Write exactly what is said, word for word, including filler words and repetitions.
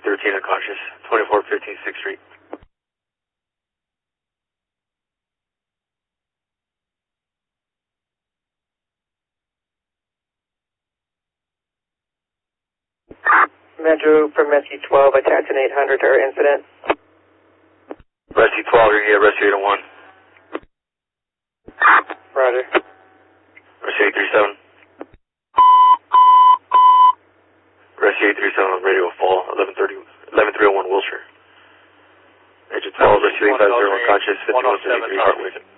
thirteen unconscious, twenty-four fifteen sixth Street. Metro from Rescue twelve, attach an eight hundred to our incident. Rescue twelve, you're going to get Rescue eight oh one. Roger. Rescue eight three seven. Rescue eight three seven on radio fall, eleven thirty, eleven three oh one Wilshire. Agent twelve, Rescue eight five zero unconscious, fifty-one fifty-three Hartwick.